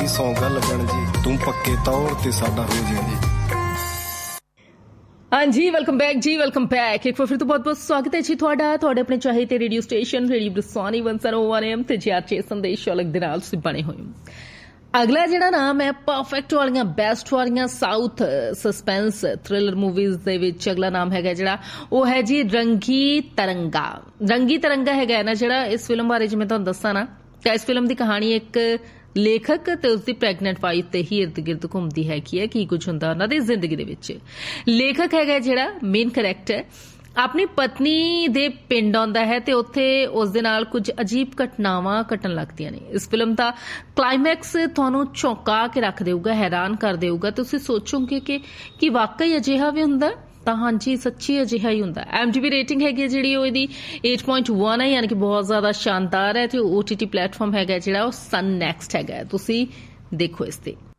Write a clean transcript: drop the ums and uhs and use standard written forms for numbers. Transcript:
दी सौ गल बन जी तू पक्के तौर ते साडा हो जाएगी। हाँ जी वेलकम बैक जी वेलकम बैक एक बार फिर तो बहुत बहुत स्वागत है जी थोड़ा अपने चाहे ते रेडियो स्टेशन रेडियो ब्रसानी 101 AM ते जी संदेश अलग दे नाल तुसीं बने होए अगला जिहड़ा नाम है perfect वालियां best वालियां south suspense thriller movies दे विच अगला नाम हैगा जिहड़ा वो है जी रंगी तरंगा हैगा ना जिहड़ा इस फिल्म बारे च मैं तुहानूं दस्सां ना कि इस फिल्म की कहानी एक लेखक ते उसकी प्रैगनेंट वाइफ ते ही इर्द गिर्द घूमदी हैगी है की कुछ हुंदा उन्हां दी जिंदगी दे विच। लेखक हैगा जिहड़ा मेन करैक्टर अपनी पत्नी दे पिंड आउंदा है ते उत्थे उस दे नाल कुछ अजीब घटनावां घटन लगदियां ने। इस फिल्म दा क्लाइमैक्स तुहानूं चौंका के रख देऊगा हैरान कर देऊगा ते तुसीं सोचोगे कि वाकई अजिहा भी हुंदा ਤਾਂ ਹਾਂਜੀ सच्ची अजिहा ही हुंदा। IMDb रेटिंग हैगी जिहड़ी ਉਹ ਇਹਦੀ 8.1 है यानी कि बहुत ज़्यादा शानदार है ते OTT प्लेटफॉर्म हैगा जिहड़ा ਉਹ सन नेक्स्ट हैगा तुसीं देखो इस ते।